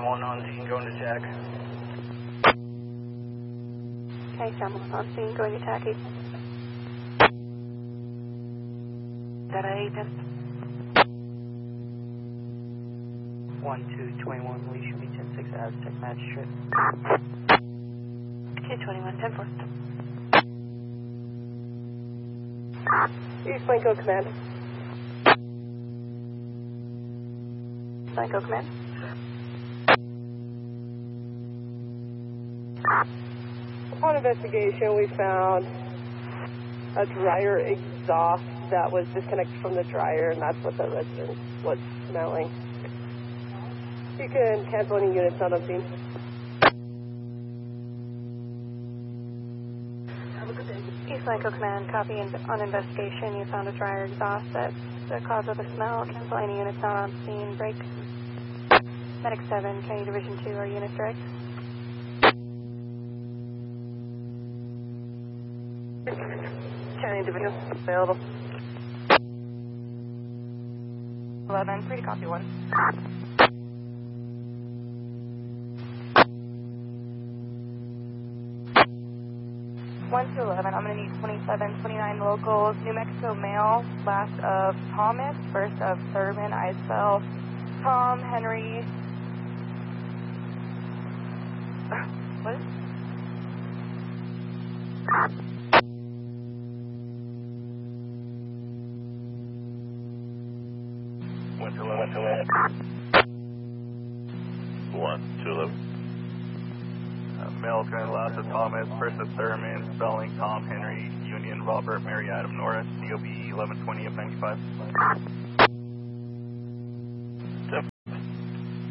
1 on scene, going to TAC. Okay, 7-1 on scene, going to TAC. Data 8, 1221, Lee, should be 10-6 Aztec Magistrate. 221, 10-4. East Blanco Command. Blanco Command. Upon investigation, we found a dryer exhaust that was disconnected from the dryer, and that's what the resident was smelling. You can cancel any units not on scene. East Blanco Command, copy. On investigation, you found a dryer exhaust that's the cause of the smell. Cancel any units not on scene. Break. Medic 7, County Division 2, are units direct? County Division available. 11, free to copy 1. 1 to 11, I'm going to need 27, 29 locals. New Mexico male, last of Thomas, first of Thurman, Isbell, Tom, Henry. What? Went to 11. 1 to 11. Male current last of Thomas, first of Thurman, Spelling, Tom, Henry, Union, Robert, Mary, Adam, Norris, DOB 1120 of 95.